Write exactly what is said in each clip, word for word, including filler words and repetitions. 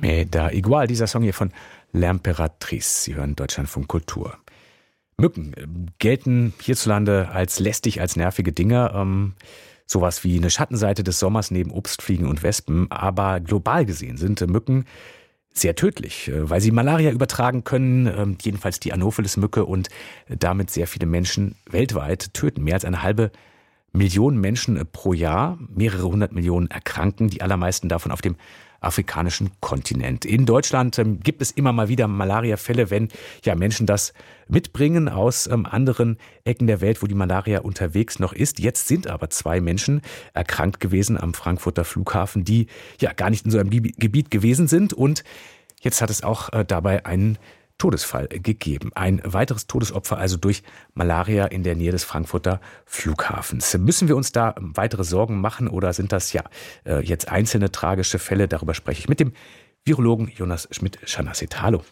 Me da igual, dieser Song hier von L'Impératrice. Sie hören Deutschlandfunk Kultur. Mücken äh, gelten hierzulande als lästig, als nervige Dinger. Ähm, sowas wie eine Schattenseite des Sommers neben Obstfliegen und Wespen. Aber global gesehen sind äh, Mücken sehr tödlich, äh, weil sie Malaria übertragen können, äh, jedenfalls die Anopheles-Mücke, und äh, damit sehr viele Menschen weltweit töten. Mehr als eine halbe Million Menschen äh, pro Jahr, mehrere hundert Millionen erkranken, die allermeisten davon auf dem afrikanischen Kontinent. In Deutschland ähm, gibt es immer mal wieder Malariafälle, wenn ja Menschen das mitbringen aus ähm, anderen Ecken der Welt, wo die Malaria unterwegs noch ist. Jetzt sind aber zwei Menschen erkrankt gewesen am Frankfurter Flughafen, die ja gar nicht in so einem Gebiet gewesen sind. Und jetzt hat es auch äh, dabei einen Todesfall gegeben. Ein weiteres Todesopfer also durch Malaria in der Nähe des Frankfurter Flughafens. Müssen wir uns da weitere Sorgen machen oder sind das ja jetzt einzelne tragische Fälle? Darüber spreche ich mit dem Virologen Jonas Schmidt-Schanasset. Hallo.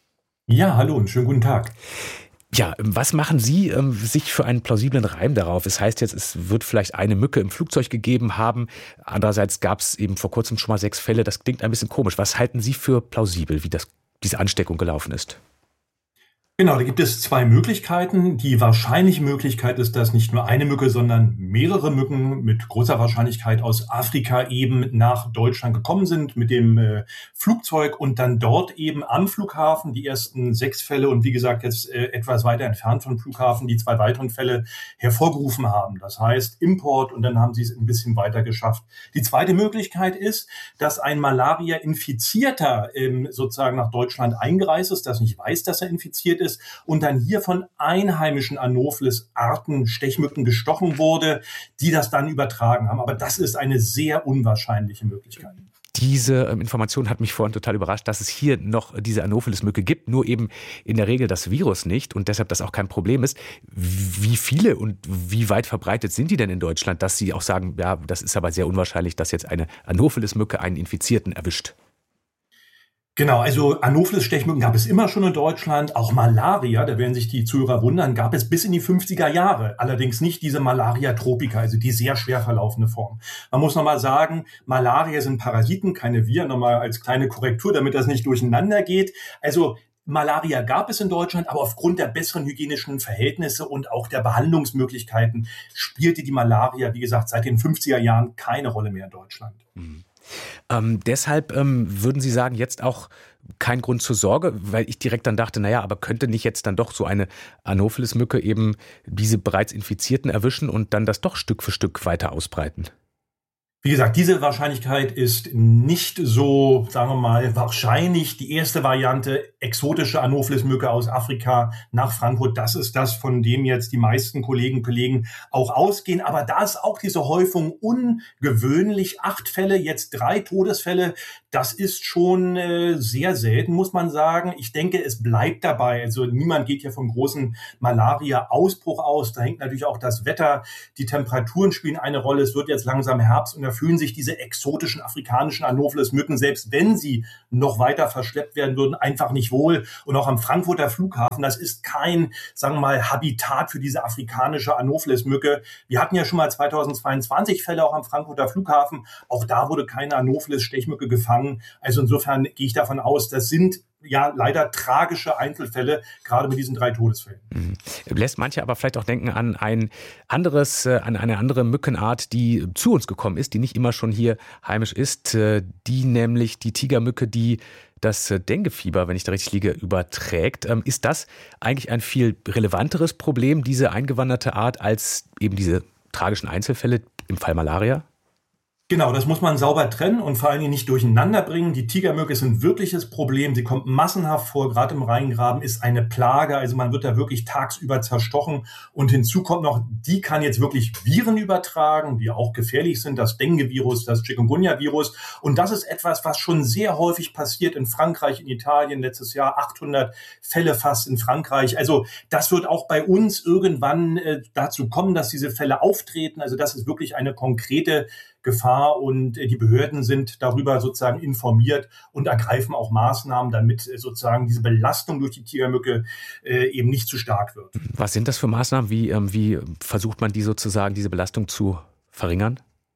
Ja, hallo und schönen guten Tag. Ja, was machen Sie ähm, sich für einen plausiblen Reim darauf? Es heißt jetzt, es wird vielleicht eine Mücke im Flugzeug gegeben haben. Andererseits gab es eben vor kurzem schon mal sechs Fälle. Das klingt ein bisschen komisch. Was halten Sie für plausibel, wie das diese Ansteckung gelaufen ist? Genau, da gibt es zwei Möglichkeiten. Die wahrscheinliche Möglichkeit ist, dass nicht nur eine Mücke, sondern mehrere Mücken mit großer Wahrscheinlichkeit aus Afrika eben nach Deutschland gekommen sind mit dem äh, Flugzeug und dann dort eben am Flughafen die ersten sechs Fälle und wie gesagt jetzt äh, etwas weiter entfernt vom Flughafen die zwei weiteren Fälle hervorgerufen haben. Das heißt Import, und dann haben sie es ein bisschen weiter geschafft. Die zweite Möglichkeit ist, dass ein Malaria-Infizierter ähm, sozusagen nach Deutschland eingereist ist, das nicht weiß, dass er infiziert ist, ist und dann hier von einheimischen Anopheles-Arten, Stechmücken, gestochen wurde, die das dann übertragen haben. Aber das ist eine sehr unwahrscheinliche Möglichkeit. Diese Information hat mich vorhin total überrascht, dass es hier noch diese Anopheles-Mücke gibt, nur eben in der Regel das Virus nicht und deshalb das auch kein Problem ist. Wie viele und wie weit verbreitet sind die denn in Deutschland, dass Sie auch sagen, ja, das ist aber sehr unwahrscheinlich, dass jetzt eine Anopheles-Mücke einen Infizierten erwischt? Genau, also Anopheles-Stechmücken gab es immer schon in Deutschland. Auch Malaria, da werden sich die Zuhörer wundern, gab es bis in die fünfziger Jahre. Allerdings nicht diese Malaria tropica, also die sehr schwer verlaufende Form. Man muss nochmal sagen, Malaria sind Parasiten, keine Viren. Nochmal als kleine Korrektur, damit das nicht durcheinander geht. Also Malaria gab es in Deutschland, aber aufgrund der besseren hygienischen Verhältnisse und auch der Behandlungsmöglichkeiten spielte die Malaria, wie gesagt, seit den fünfziger Jahren keine Rolle mehr in Deutschland. Mhm. Ähm, deshalb ähm, würden Sie sagen, jetzt auch kein Grund zur Sorge, weil ich direkt dann dachte, naja, aber könnte nicht jetzt dann doch so eine Anopheles-Mücke eben diese bereits Infizierten erwischen und dann das doch Stück für Stück weiter ausbreiten? Wie gesagt, diese Wahrscheinlichkeit ist nicht so, sagen wir mal, wahrscheinlich. Die erste Variante, exotische Anopheles-Mücke aus Afrika nach Frankfurt, das ist das, von dem jetzt die meisten Kollegen und Kollegen auch ausgehen. Aber da ist auch diese Häufung ungewöhnlich. Acht Fälle, jetzt drei Todesfälle. Das ist schon äh, sehr selten, muss man sagen. Ich denke, es bleibt dabei. Also niemand geht hier vom großen Malaria-Ausbruch aus. Da hängt natürlich auch das Wetter. Die Temperaturen spielen eine Rolle. Es wird jetzt langsam Herbst und da fühlen sich diese exotischen afrikanischen Anopheles-Mücken, selbst wenn sie noch weiter verschleppt werden würden, einfach nicht wohl. Und auch am Frankfurter Flughafen, das ist kein, sagen wir mal, Habitat für diese afrikanische Anopheles-Mücke. Wir hatten ja schon mal zweitausendzweiundzwanzig Fälle auch am Frankfurter Flughafen. Auch da wurde keine Anopheles-Stechmücke gefangen. Also insofern gehe ich davon aus, das sind ja leider tragische Einzelfälle, gerade mit diesen drei Todesfällen. Mhm. Lässt manche aber vielleicht auch denken an ein anderes, an eine andere Mückenart, die zu uns gekommen ist, die nicht immer schon hier heimisch ist, die nämlich die Tigermücke, die das Denguefieber, wenn ich da richtig liege, überträgt. Ist das eigentlich ein viel relevanteres Problem, diese eingewanderte Art, als eben diese tragischen Einzelfälle im Fall Malaria? Genau, das muss man sauber trennen und vor allen Dingen nicht durcheinander bringen. Die Tigermücke ist ein wirkliches Problem. Sie kommt massenhaft vor, gerade im Rheingraben, ist eine Plage. Also man wird da wirklich tagsüber zerstochen. Und hinzu kommt noch, die kann jetzt wirklich Viren übertragen, die auch gefährlich sind. Das Dengue-Virus, das Chikungunya-Virus. Und das ist etwas, was schon sehr häufig passiert in Frankreich, in Italien. Letztes Jahr achthundert Fälle fast in Frankreich. Also das wird auch bei uns irgendwann äh, dazu kommen, dass diese Fälle auftreten. Also das ist wirklich eine konkrete Gefahr und die Behörden sind darüber sozusagen informiert und ergreifen auch Maßnahmen, damit sozusagen diese Belastung durch die Tigermücke äh, eben nicht zu stark wird. Was sind das für Maßnahmen? Wie, ähm, wie versucht man die sozusagen, diese Belastung zu verringern?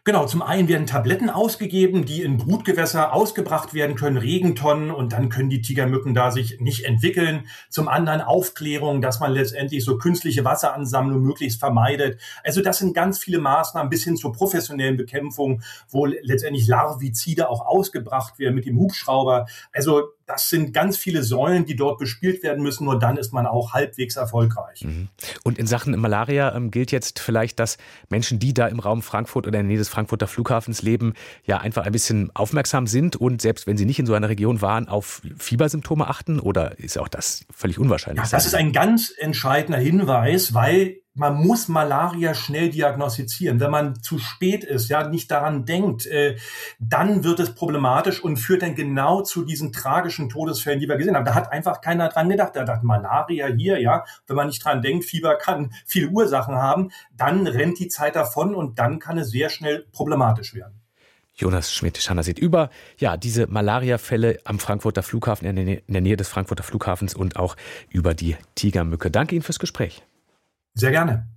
Genau, zum einen werden Tabletten ausgegeben, die in Brutgewässer ausgebracht werden können, Regentonnen, und dann können die Tigermücken da sich nicht entwickeln. Zum anderen Aufklärung, dass man letztendlich so künstliche Wasseransammlung möglichst vermeidet. Also das sind ganz viele Maßnahmen bis hin zur professionellen Bekämpfung, wo letztendlich Larvizide auch ausgebracht werden mit dem Hubschrauber. Also das sind ganz viele Säulen, die dort bespielt werden müssen. Nur dann ist man auch halbwegs erfolgreich. Und in Sachen Malaria ähm, gilt jetzt vielleicht, dass Menschen, die da im Raum Frankfurt oder in der Nähe des Frankfurter Flughafens leben, ja einfach ein bisschen aufmerksam sind und selbst wenn sie nicht in so einer Region waren, auf Fiebersymptome achten? Oder ist auch das völlig unwahrscheinlich? Ja, das ist ein ganz entscheidender Hinweis, weil man muss Malaria schnell diagnostizieren. Wenn man zu spät ist, ja, nicht daran denkt, äh, dann wird es problematisch und führt dann genau zu diesen tragischen Todesfällen, die wir gesehen haben. Da hat einfach keiner dran gedacht. Da dachte Malaria hier, ja, wenn man nicht dran denkt, Fieber kann viele Ursachen haben, dann rennt die Zeit davon und dann kann es sehr schnell problematisch werden. Jonas Schmidt-Schanner sieht über ja, diese Malaria-Fälle am Frankfurter Flughafen, in der, Nähe, in der Nähe des Frankfurter Flughafens und auch über die Tigermücke. Danke Ihnen fürs Gespräch. Sehr gerne.